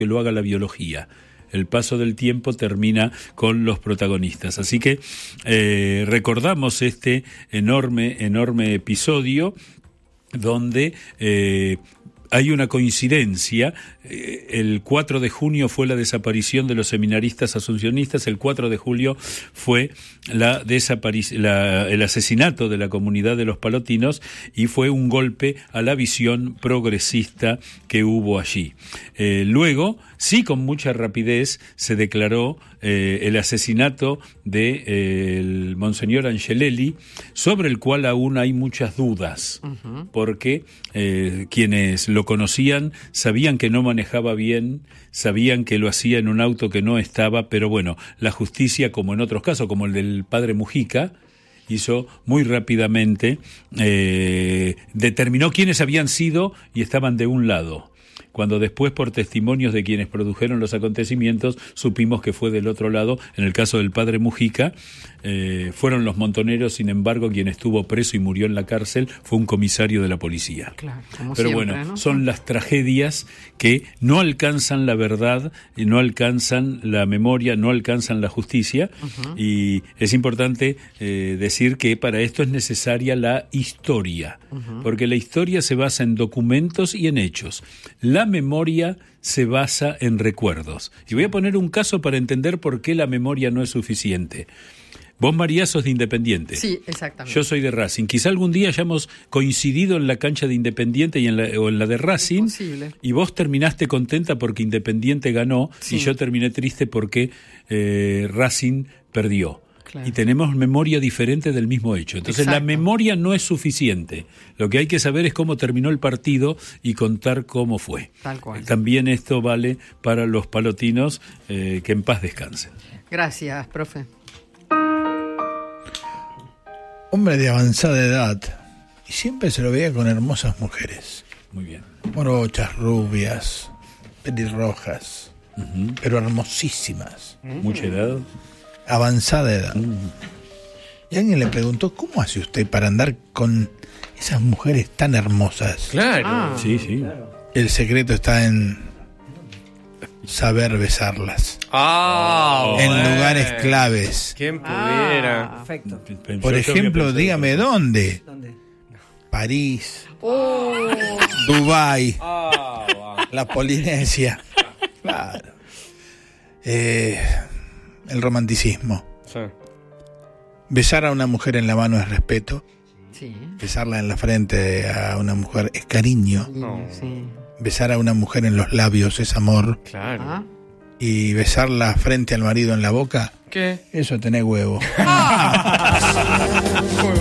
que lo haga la biología. El paso del tiempo termina con los protagonistas. Así que recordamos este enorme episodio donde hay una coincidencia. El 4 de junio fue la desaparición de los seminaristas asuncionistas, el 4 de julio fue el asesinato de la comunidad de los palotinos y fue un golpe a la visión progresista que hubo allí. Luego, sí, con mucha rapidez, se declaró el asesinato de Monseñor Angelelli, sobre el cual aún hay muchas dudas, porque quienes lo conocían sabían que no manejaba bien, sabían que lo hacía en un auto que no estaba, pero bueno, la justicia, como en otros casos, como el del padre Mujica, hizo muy rápidamente, determinó quiénes habían sido y estaban de un lado. Cuando después, por testimonios de quienes produjeron los acontecimientos, supimos que fue del otro lado. En el caso del padre Mujica, fueron los montoneros, sin embargo, quien estuvo preso y murió en la cárcel fue un comisario de la policía. Claro, como pero siempre, bueno, ¿no? Son las tragedias que no alcanzan la verdad, no alcanzan la memoria, no alcanzan la justicia, y es importante decir que para esto es necesaria la historia, porque la historia se basa en documentos y en hechos. La memoria se basa en recuerdos. Y voy a poner un caso para entender por qué la memoria no es suficiente. Vos, María, sos de Independiente. Sí, exactamente. Yo soy de Racing. Quizá algún día hayamos coincidido en la cancha de Independiente o en la de Racing. Posible. Y vos terminaste contenta porque Independiente ganó, sí, y yo terminé triste porque Racing perdió. Claro. Y tenemos memoria diferente del mismo hecho. Entonces, exacto, la memoria no es suficiente. Lo que hay que saber es cómo terminó el partido y contar cómo fue. Tal cual. También esto vale para los palotinos, que en paz descansen. Gracias, profe. Hombre de avanzada edad, y siempre se lo veía con hermosas mujeres. Muy bien. Morochas, rubias, pelirrojas, pero hermosísimas. ¿Mucha edad? Avanzada edad. Y alguien le preguntó, ¿cómo hace usted para andar con esas mujeres tan hermosas? Claro. Sí, sí. Claro. El secreto está en saber besarlas. En lugares claves. ¿Quién pudiera? Perfecto. Por ejemplo, dígame ¿dónde? París, Dubái, la Polinesia. Claro. El romanticismo. Sí. Besar a una mujer en la mano es respeto. Sí. Besarla en la frente a una mujer es cariño. Sí. Besar a una mujer en los labios es amor. Claro. Y besarla frente al marido en la boca, ¿qué? Eso tenés huevo. Muy